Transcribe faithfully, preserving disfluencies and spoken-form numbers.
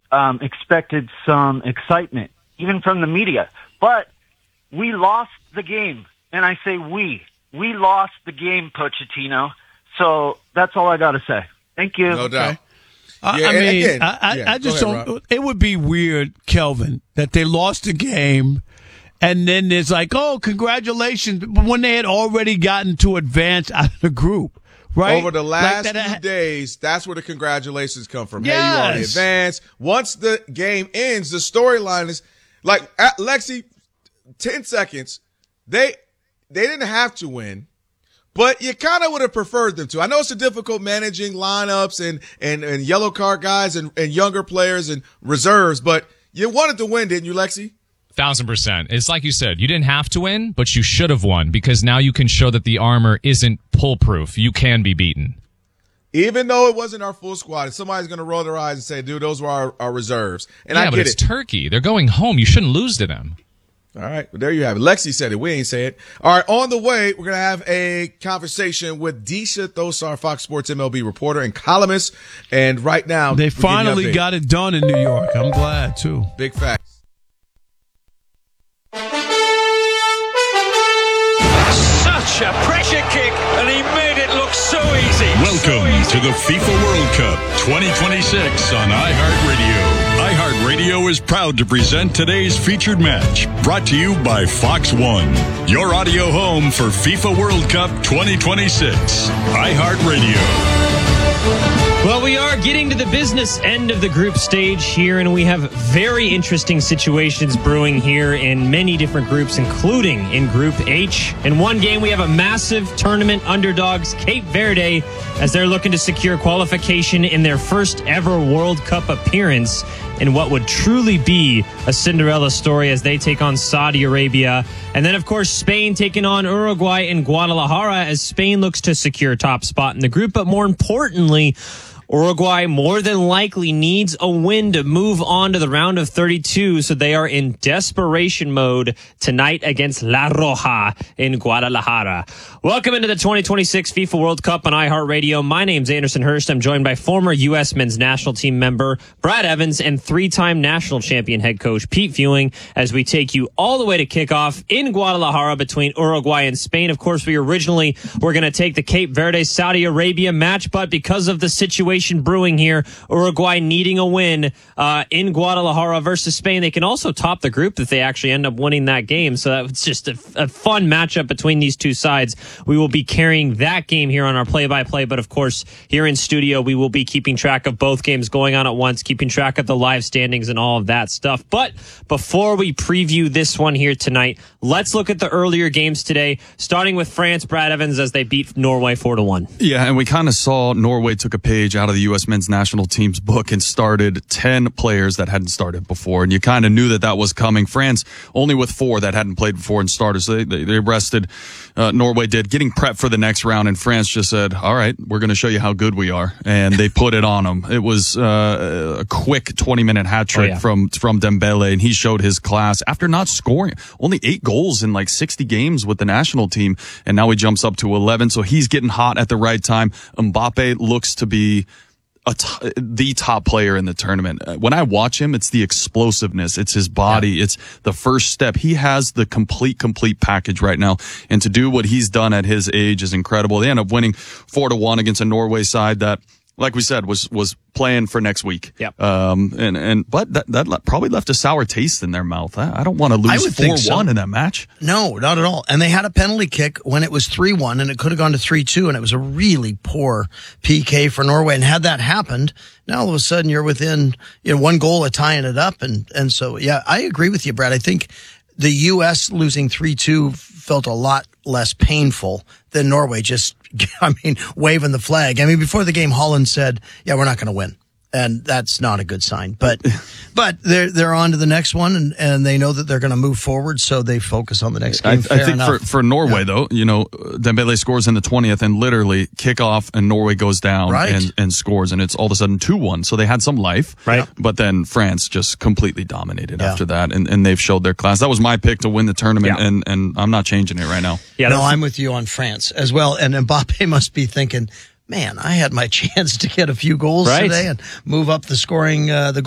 um, expected some excitement, even from the media. But we lost the game, and I say we. We lost the game, Pochettino. So that's all I got to say. Thank you. No doubt. Okay. I, Yeah, I mean, again, I, I, yeah, I just go ahead, don't. Rob. It would be weird, Kelvin, that they lost the game, and then there's like, oh, congratulations, when they had already gotten to advance out of the group, right? Over the last Like that- few days, that's where the congratulations come from. Yes. Hey, you already advanced. Once the game ends, the storyline is like at Lexi, ten seconds. They they didn't have to win, but you kind of would have preferred them to. I know it's a difficult managing lineups and and, and yellow card guys and, and younger players and reserves, but you wanted to win, didn't you, Lexi? Thousand percent. It's like you said, you didn't have to win, but you should have won because now you can show that the armor isn't pull-proof. You can be beaten. Even though it wasn't our full squad, somebody's going to roll their eyes and say, dude, those were our, our reserves. And yeah, I but get it's it. Turkey. They're going home. You shouldn't lose to them. All right. Well, there you have it. Lexi said it. We ain't say it. All right. On the way, we're going to have a conversation with Disha Thosar, Fox Sports M L B reporter and columnist. And right now, They we're giving you finally update. got it done in New York. I'm glad, too. Big facts. Such a pressure kick, and he made it look so easy. Welcome so easy. to the FIFA World Cup twenty twenty-six on iHeartRadio. iHeartRadio is proud to present today's featured match, brought to you by Fox One, your audio home for FIFA World Cup twenty twenty-six. iHeartRadio. Well, we are getting to the business end of the group stage here, and we have very interesting situations brewing here in many different groups, including in Group H. In one game, we have a massive tournament underdogs, Cape Verde, as they're looking to secure qualification in their first ever World Cup appearance in what would truly be a Cinderella story as they take on Saudi Arabia. And then, of course, Spain taking on Uruguay in Guadalajara as Spain looks to secure top spot in the group. But more importantly, Uruguay more than likely needs a win to move on to the round of thirty-two, so they are in desperation mode tonight against La Roja in Guadalajara. Welcome into the twenty twenty-six FIFA World Cup on iHeartRadio. My name's Anderson Hurst. I'm joined by former U S men's national team member Brad Evans and three-time national champion head coach Pete Fewing as we take you all the way to kickoff in Guadalajara between Uruguay and Spain. Of course, we originally were going to take the Cape Verde Saudi Arabia match, but because of the situation brewing here, Uruguay needing a win uh, in Guadalajara versus Spain, they can also top the group if they actually end up winning that game. So that's just a, a fun matchup between these two sides. We will be carrying that game here on our play-by-play, but of course, here in studio, we will be keeping track of both games going on at once, keeping track of the live standings and all of that stuff. But before we preview this one here tonight, let's look at the earlier games today, starting with France, Brad Evans, as they beat Norway four to one. Yeah, and we kind of saw Norway took a page out of the U S men's national team's book and started ten players that hadn't started before. And you kind of knew that that was coming. France only with four that hadn't played before and started. So they, they, they rested. Uh, Norway did, getting prepped for the next round. And France just said, all right, we're going to show you how good we are. And they put it on them. It was uh, a quick twenty minute hat trick oh, yeah. from, from Dembele. And he showed his class after not scoring only eight goals in like sixty games with the national team. And now he jumps up to eleven. So he's getting hot at the right time. Mbappe looks to be A t- the top player in the tournament. When I watch him, it's the explosiveness. It's his body. Yeah. It's the first step. He has the complete, complete package right now. And to do what he's done at his age is incredible. They end up winning four to one against a Norway side that, like we said, was, was playing for next week. Yep. Um, and, and, but that, that probably left a sour taste in their mouth. I, I don't want to lose four one so. in that match. No, not at all. And they had a penalty kick when it was three one and it could have gone to three two and it was a really poor P K for Norway. And had that happened, now all of a sudden you're within, you know, one goal of tying it up. And, and so, yeah, I agree with you, Brad. I think the U S losing three two felt a lot less painful than Norway just, I mean, waving the flag. I mean, before the game, Holland said, yeah, we're not going to win. And that's not a good sign. But but they're they're on to the next one, and, and they know that they're going to move forward, so they focus on the next game. I, Fair I think enough. for, for Norway, yeah. though, you know, Dembele scores in the twentieth, and literally kickoff, and Norway goes down right. and, and scores, and it's all of a sudden two one. So they had some life. Right. But then France just completely dominated yeah. after that, and, and they've showed their class. That was my pick to win the tournament, yeah. and, and I'm not changing it right now. Yeah, no, I'm with you on France as well. And Mbappe must be thinking, man, I had my chance to get a few goals right. today and move up the scoring, uh, the